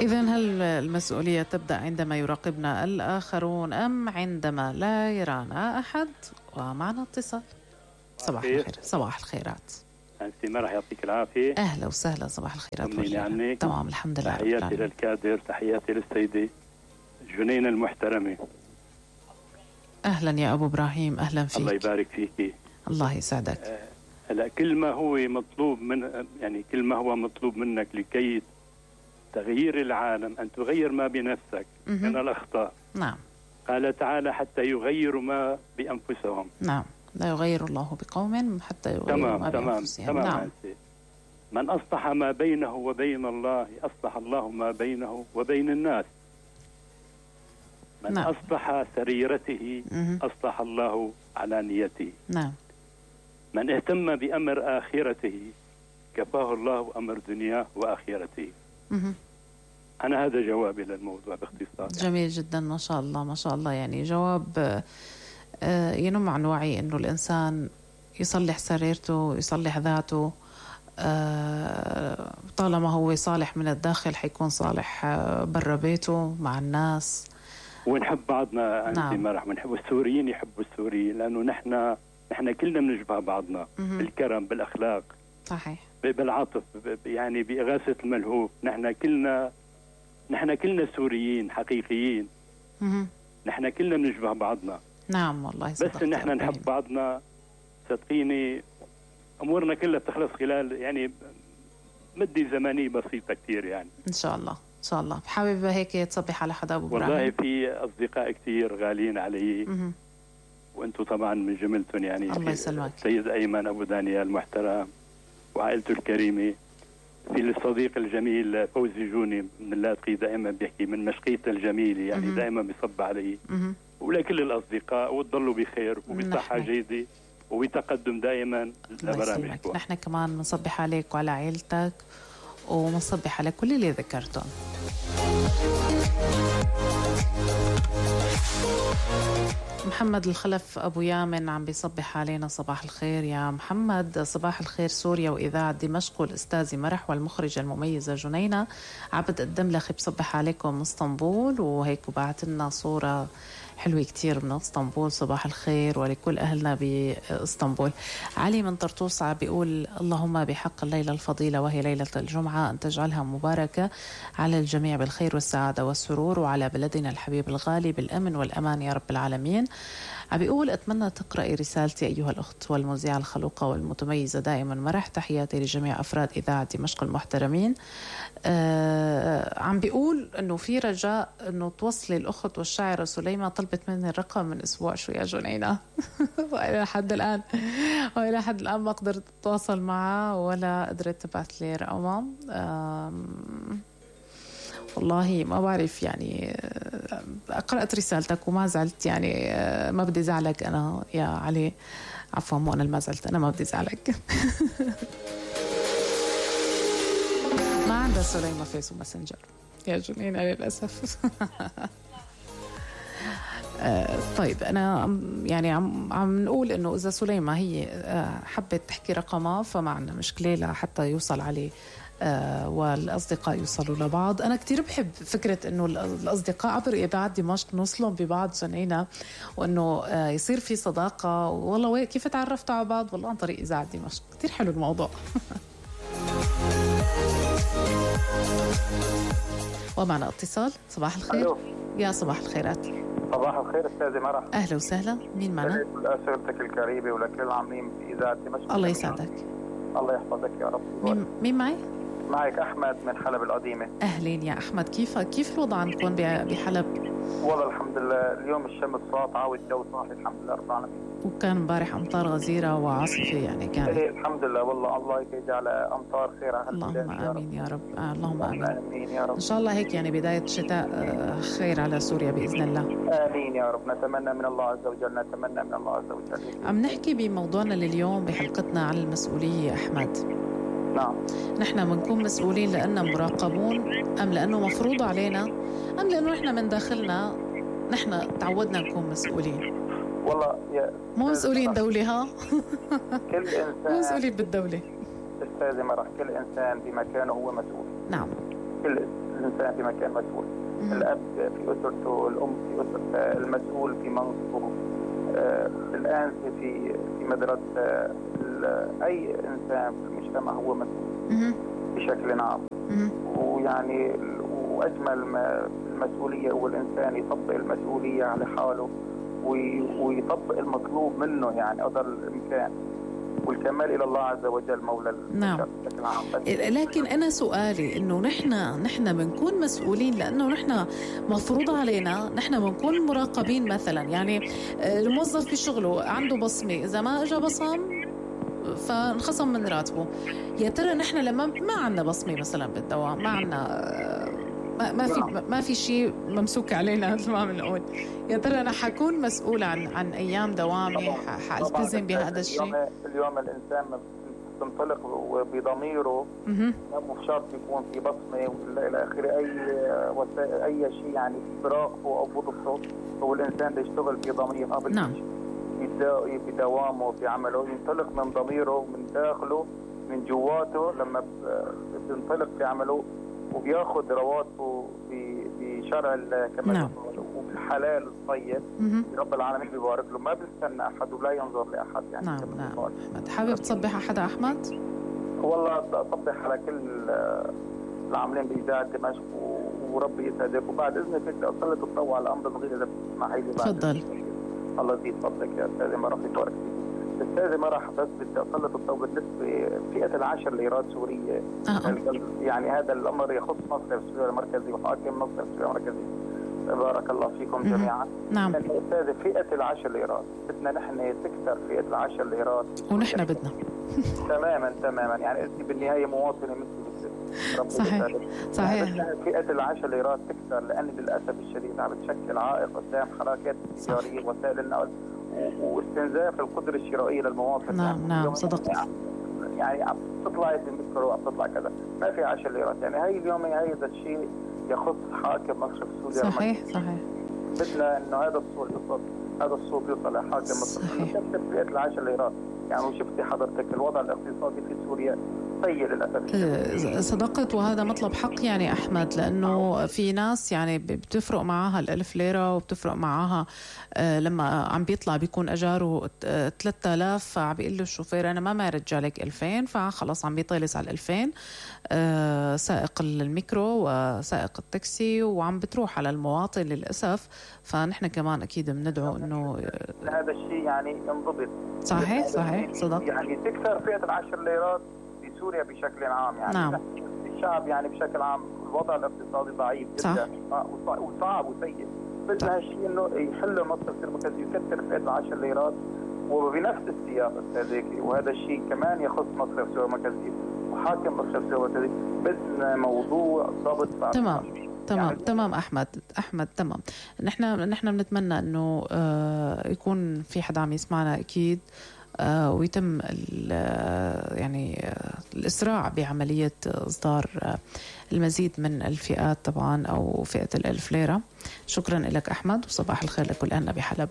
إذن هل المسؤولية تبدأ عندما يراقبنا الآخرون أم عندما لا يرانا أحد؟ ومعنا اتصال. صباح الخير. صباح الخيرات. أنتي مرح، يعطيك العافية. أهلا وسهلا. صباح الخيرات. عنك. تمام الحمد لله. تحياتي للكادر، تحياتي للسيدة جنينة المحترمة. أهلا يا أبو إبراهيم، أهلا فيك. الله يبارك فيكي. الله يسعدك. هلا كل ما هو مطلوب من كل ما هو مطلوب منك لكي تغيير العالم أن تغير ما بنفسك من الأخطاء. نعم. قال تعالى حتى يغيروا ما بأنفسهم. نعم. لا يغير الله بقوم حتى يغيروا ما بأنفسهم. تمام. نعم. من أصلح ما بينه وبين الله أصلح الله ما بينه وبين الناس. من نعم. أصلح سريرته أصلح الله علانيته. نعم. من اهتم بأمر آخرته كفاه الله أمر دنياه وآخرته. أنا هذا جوابي للموضوع باختصار. جميل جدا، ما شاء الله ما شاء الله. يعني جواب ينم عن وعي إنه الإنسان يصلح سريرته، يصلح ذاته. طالما هو صالح من الداخل حيكون صالح برا بيته مع الناس. ونحب بعضنا. نعم. أنت مرح، ونحب السوريين يحبوا السوريين، لأنه نحن كلنا بنشبه بعضنا بالكرم، بالأخلاق، صحيح، بالعطف، يعني بإغاثة الملهوف. نحن كلنا سوريين حقيقيين. نحن كلنا بنشبه بعضنا. نعم والله. بس نحن نحب بعضنا، صدقيني أمورنا كلها بتخلص خلال يعني مدة زمنية بسيطة كتير. يعني إن شاء الله إن شاء الله. حابب هيك تصبح على حدا أبو إبراهيم؟ والله في أصدقاء كتير غاليين علي، وأنتوا طبعا من جملتهم. يعني الله يسلمك. سيد أيمن أبو دانيال محترم وعائلته الكريمة. في الصديق الجميل فوزي جوني من اللاذقي، دائما بيحكي من مشقيته الجميلة، يعني دائما بيصب علي. ولكل الأصدقاء وتضلوا بخير وبصحة جيدة وبتقدم دائما لبرامجكم. نحن كمان بنصبح عليك وعلى عائلتك، ومصبح على كل اللي ذكرتهم. محمد الخلف أبو يامن عم بيصبح علينا. صباح الخير يا محمد. صباح الخير سوريا وإذاعة دمشق والأستاذ مرح والمخرجة المميزة جنينة. عبد الدملخي بصبح عليكم من اسطنبول، وهيك بعت لنا صورة حلوة كتير من اسطنبول. صباح الخير ولكل أهلنا باسطنبول. علي من طرطوس بيقول اللهم بحق الليلة الفضيلة وهي ليلة الجمعة أن تجعلها مباركة على الجميع بالخير والسعادة والسرور، وعلى بلدنا الحبيب الغالي بالأمن والأمان يا رب العالمين. بيقول أتمنى تقرأي رسالتي أيها الأخت والمذيعة الخلوقة والمتميزة دائما مرح. تحياتي لجميع أفراد إذاعة دمشق المحترمين. عم بيقول أنه في رجاء أنه توصلي الأخت والشاعرة سليمة، طلبت مني الرقم من أسبوع. شو يا جنينة؟ وإلى حد الآن ما قدرت أتواصل معها ولا قدرت تبعث لي رقمها. والله ما بعرف، يعني قرأت رسالتك وما زعلت. يعني ما بدي زعلك أنا يا علي. عفوا، مو أنا اللي ما زعلت، أنا ما بدي زعلك. ما عندها سليمة فيس وماسنجر يا جنينة للأسف. طيب أنا يعني عم نقول إنه إذا سليمة هي حبت تحكي رقمها فما عندنا مشكلة لحتى يوصل عليه والأصدقاء يوصلوا لبعض. أنا كتير بحب فكرة إنه الأصدقاء عبر إذاعة دمشق نوصلهم ببعض جنينة، وإنه يصير في صداقة. والله كيف تعرفتوا على بعض؟ والله عن طريق إذاعة دمشق. كتير حلو الموضوع. ومعنا اتصال. صباح الخير. ألو. يا صباح الخيرات. صباح الخير أستاذي مرح. أهلا وسهلا. مين معنا؟ لأسرتك الكريمة ولكل العاملين في إذاعة دمشق. الله يسعدك. الله يحفظك يا رب. مين معي؟ معك أحمد من حلب القديمة. أهلين يا أحمد. كيف الوضع عندكم بحلب؟ والله الحمد لله اليوم الشمس ساطعة والجو صاحي الحمد لله رب العالمين. وكان امبارح أمطار غزيرة وعاصفة يعني كانت. إيه الحمد لله. والله الله يجعل أمطار خير على اللهم آمين يا رب. اللهم آمين يا رب. إن شاء الله هيك يعني بداية شتاء خير على سوريا بإذن الله. آمين يا رب. نتمنى من الله عز وجل. عم نحكي بموضوعنا لليوم بحلقتنا عن المسؤولية أحمد. نعم. نحن بنكون مسؤولين لأننا مراقبون، أم لأنه مفروض علينا، أم لأنه نحن من داخلنا نحن تعودنا نكون مسؤولين؟ والله مو مسؤولين دولة. ها كل إنسان مو مسؤولين بالدولة. أستاذي مرح، كل إنسان بمكانه هو مسؤول. نعم. كل إنسان في مكان مسؤول. الأب في أسرته، الأم في أسرته، المسؤول في منصبه، الآنسة في مدرسة، أي إنسان في المجتمع هو مسؤول بشكل عام. ويعني وأجمل ما المسؤولية هو الإنسان يطبق المسؤولية على حاله ويطبق المطلوب منه يعني قدر الإمكان، والكمال إلى الله عز وجل مولى نعم. بشكل عام. لكن أنا سؤالي إنه نحن بنكون مسؤولين لأنه نحن مفروض علينا، نحن بنكون مراقبين مثلا. يعني الموظف في شغله عنده بصمة، إذا ما أجا بصم فانخصم من راتبه. يا ترى نحن لما ما عنا بصمة مثلا بالدوام، ما عنا ما في شيء ممسوك علينا مثل ما بنقول، يا ترى انا حكون مسؤول عن ايام دوامي، حالتزم بهذا الشيء؟ اليوم الانسان تنطلق بضميره، مو شرط يكون في بصمه ولا الى اخره، اي شيء يعني براقبه او بضبطه. هو الانسان اللي يشتغل بضمير قبل نعم. بدوامه في عمله، ينطلق من ضميره، من داخله، من جواته، لما بينطلق في عمله وبياخذ رواتبه بشرع كما وبالحلال الطيب. رب العالمين بيبارك له، ما بيستنى احد ولا ينظر لاحد يعني. نعم نعم. أحمد، حابب تصبح احد احمد؟ والله اصبح على كل العاملين باذاعه دمشق وربي يسعدك. وبعد اذنك بدي اسلط الضوء على امر صغير اذا بتسمحي لي. تفضل. الله يزيد فضلك يا استاذ مرح، يبارك فيك. استاذ مرح، بس بدي اسلط الضوء بالنسبه فئه ال10 ليرات سوريه. يعني هذا الامر يخص مصرف سوريا المركزي وحاكم مصرف سوريا المركزي. بارك الله فيكم جميعا. نعم. استاذ، فئه ال10 ليرات بدنا نحن تكثر فئه ال10 ليرات، ونحن بدنا تماما يعني انت بالنهايه مواطنه مثل صحيح صحيح. فئه ال10 ليرات تكثر، لان للاسف الشديد عم تشكل عائق قدام حركات التجاريه ووسائل النقل واستنزاف القدره الشرائيه للمواطن. نعم نعم صدقت. يعني عم تطلع بالمترو، عم تطلع كذا، ما في 10 ليرات. يعني هاي اليوم هذا الشيء يخص حاكم مصرف سوريا. صحيح صحيح. بدنا انه هذا الصوت يوصل لحاكم مصرف. نكثر فئه ال10 ليرات. يعني وشفتي حضرتك الوضع الاقتصادي في سوريا سيء للأسف. صدقت، وهذا مطلب حق يعني أحمد، لأنه في ناس يعني بتفرق معاها 1000 ليرة، وبتفرق معاها لما عم بيطلع بيكون أجاره 3000، فعم بيقول له الشوفير أنا ما رجع لك 2000، فخلص عم بيطلس على 2000. سائق الميكرو وسائق التاكسي، وعم بتروح على المواطن للأسف. فنحن كمان أكيد بندعو إنه هذا الشيء يعني ينضبط. صحيح صحيح صدق. يعني تكثر فئة ال10 ليرات في سوريا بشكل عام. يعني نعم. الشعب يعني بشكل عام الوضع الاقتصادي ضعيف جدا وصعب وسيء. بدنا هالشيء انه يحل مصرف المركزي، يكثر فئة ال10 ليرات وبنفس السياق استاذ، وهذا الشيء كمان يخص مصرف سوريا المركزي وحاكم مصرف سوريا المركزي. بدنا موضوع ضبط. تمام أحمد تمام. نحن بنتمنى إنه يكون في حدا عم يسمعنا أكيد، ويتم يعني الإسراع بعملية إصدار المزيد من الفئات طبعا، أو فئة 1000 ليرة. شكرا لك أحمد، وصباح الخير لكل أهلنا بحلب.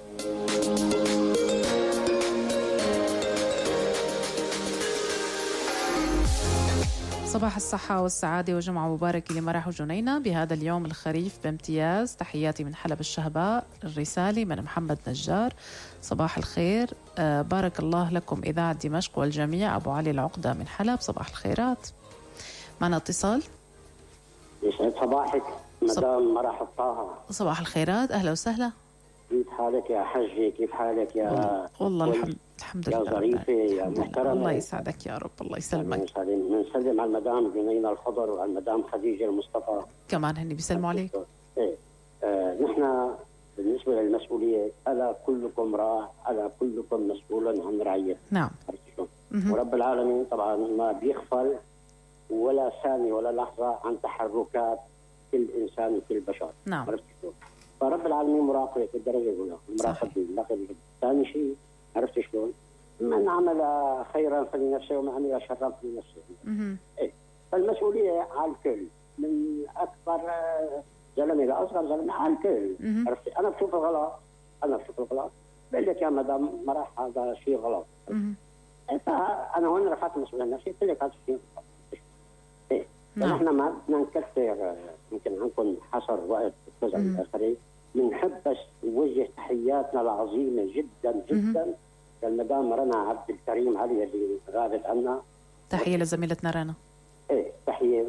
صباح الصحة والسعادة وجمعة مباركة لمرح وجنينة بهذا اليوم الخريف بامتياز. تحياتي من حلب الشهباء، الرسالة من محمد نجار. صباح الخير، بارك الله لكم إذاعة دمشق والجميع. أبو علي العقدة من حلب، صباح الخيرات. معنا اتصال. يسعد صباحك مدام مرح الطاهر. صباح الخيرات، أهلا وسهلا. كيف حالك يا حجي؟ كيف حالك يا والله الحمد لله يا ظريفة يا محترمة؟ الله يسعدك يا رب، الله يسلمك. بنسلم على المدام جنينة الخضر وعلى المدام خديجة المصطفى، كمان هني بيسلموا عليك. نحن بالنسبة للمسؤولية، ألا كلكم راع، ألا كلكم مسؤول عن رعية. نعم. ورب العالمين طبعا ما بيغفل ولا ثانية ولا لحظة عن تحركات كل إنسان وكل بشر. نعم. فرب العالمين مراقبة الدرجة الأولى، مراقبة. ثاني شيء، عرفت شلون؟ من عمل خيرا فلنفسه ومن عمل شرا فلنفسه. فالمسؤولية على الكل، من أكبر زلمة لأصغر زلمة، على الكل. عرفت؟ أنا بشوف الغلط، بقول لك يا مدام مرح هذا شيء غلط. فأنا هون رفعت المسؤولية عن نفسي، قلت لك هذا شيء غلط. نحن ما بدنا نكثر، يمكن عندكم حصر وقت الجزء الاخري. بنحب بس نوجه تحياتنا العظيمه جدا جدا للمدام رنا عبد الكريم علي اللي غابت عنا. تحيه لزميلتنا رنا. ايه تحيه